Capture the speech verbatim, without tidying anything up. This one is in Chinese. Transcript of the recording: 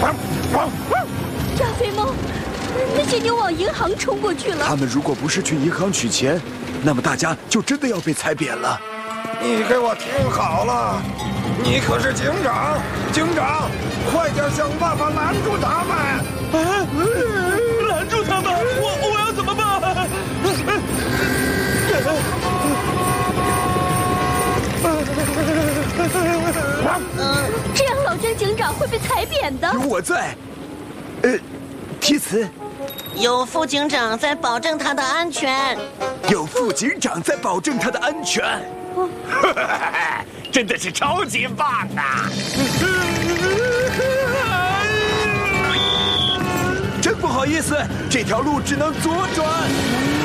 加菲猫，那些牛往银行冲过去了。 他们如果不是去银行取钱，那么大家就真的要被踩扁了。 你给我听好了，你可是警长，警长，快点想办法拦住他们！ 啊，拦住他们！我我要怎么办？ 这样老詹警长会被踩扁的。 有我在，呃，提词， 有副警长在保证他的安全。 有副警长在保证他的安全。 真的是超级棒啊！ 真不好意思，这条路只能左转。